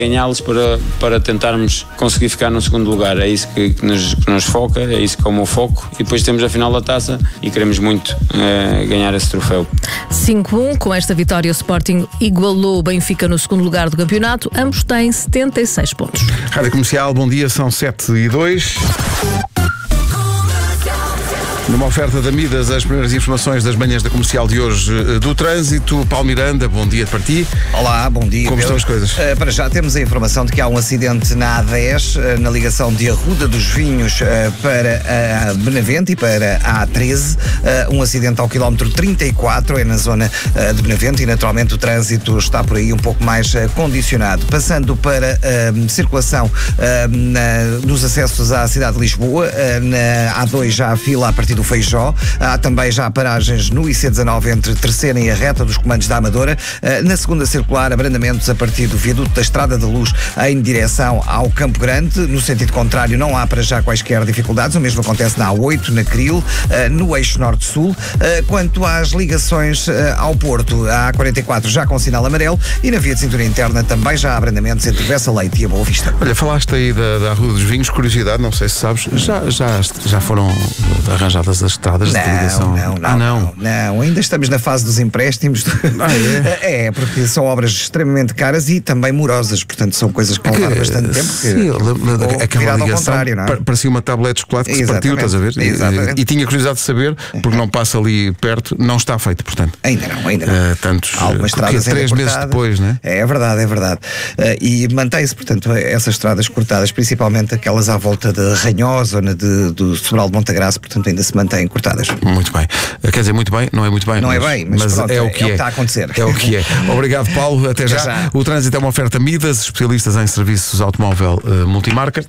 ganhá-los para tentarmos conseguir ficar no segundo lugar. É isso que nos foca, é isso que é o meu foco, e depois temos a final da taça e queremos muito ganhar esse troféu. 5-1, com esta vitória o Sporting igualou o Benfica no segundo lugar do campeonato, ambos têm 76 pontos. Rádio Comercial, bom dia, são 7h02. Numa oferta da Midas, as primeiras informações das manhãs da Comercial de hoje do trânsito. Paulo Miranda, bom dia para ti. Olá, bom dia. Como estão as coisas? Para já temos a informação de que há um acidente na A10, na ligação de Arruda dos Vinhos para a Benavente e para a A13. Um acidente ao quilómetro 34, é na zona de Benavente, e naturalmente o trânsito está por aí um pouco mais condicionado. Passando para a circulação nos acessos à cidade de Lisboa, na A2 já há fila a partir do Feijó. Há também já paragens no IC19 entre Terceira e a reta dos comandos da Amadora. Na segunda circular, abrandamentos a partir do viaduto da Estrada da Luz em direção ao Campo Grande. No sentido contrário, não há para já quaisquer dificuldades. O mesmo acontece na A8, na Cril, no eixo norte-sul. Quanto às ligações ao Porto, a A44 já com sinal amarelo, e na via de cintura interna também já há abrandamentos entre Bessa Leite e a Boa Vista. Olha, falaste aí da Rua dos Vinhos, curiosidade, não sei se sabes, já foram arranjadas as estradas de ligação? Não, ainda estamos na fase dos empréstimos. É, porque são obras extremamente caras e também morosas, portanto são coisas que vão levar bastante tempo. Sim, aquela ligação parecia uma tablete de chocolate que se partiu, estás a ver? E tinha curiosidade de saber, porque não passa ali perto, não está feito, portanto. Ainda não. Algumas estradas 3 meses depois, não é? É verdade. E mantém-se, portanto, essas estradas cortadas, principalmente aquelas à volta de Ranhós, zona do Sobral de Montagraça, portanto ainda se mantêm cortadas. Muito bem. Quer dizer, muito bem, não é muito bem. Não é bem, mas pronto, é o que está a acontecer. É o que é. Obrigado, Paulo. Até já. O trânsito é uma oferta Midas, especialistas em serviços automóvel multimarca.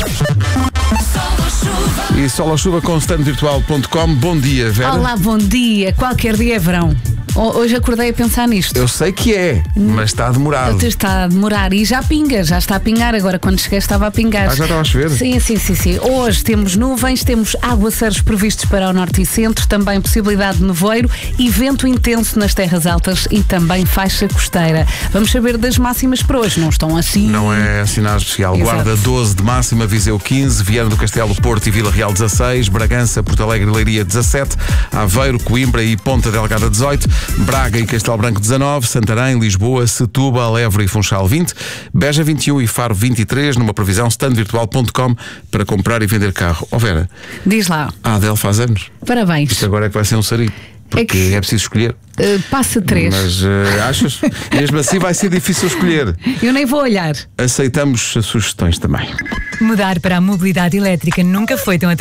E Sol ou Chuva com standvirtual.com. Bom dia, Vera. Olá, bom dia. Qualquer dia é verão. Hoje acordei a pensar nisto. Eu sei que é, mas está demorado. Está a demorar e já pinga, já está a pingar. Agora, quando cheguei, estava a pingar. Já estava a chover? Sim. Hoje temos nuvens, temos aguaceiros previstos para o norte e centro, também possibilidade de nevoeiro e vento intenso nas terras altas e também faixa costeira. Vamos saber das máximas para hoje. Não estão assim. Não é assim nada especial. Exato. Guarda 12 de máxima, Viseu 15, Viana do Castelo, Porto e Vila Real 16, Bragança, Porto Alegre e Leiria 17, Aveiro, Coimbra e Ponta Delgada 18, Braga e Castelo Branco 19, Santarém, Lisboa, Setúbal, Évora e Funchal 20, Beja 21 e Faro 23, numa previsão standvirtual.com para comprar e vender carro. Vera, diz lá. A Adele faz anos. Parabéns. Isto agora é que vai ser um sarilho. Porque é preciso escolher. Passa 3. Mas achas? Mesmo assim vai ser difícil escolher. Eu nem vou olhar. Aceitamos as sugestões também. Mudar para a mobilidade elétrica nunca foi tão